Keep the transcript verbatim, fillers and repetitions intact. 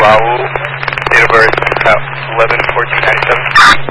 Raul, date of birth, uh, eleven fourteen ninety-seven.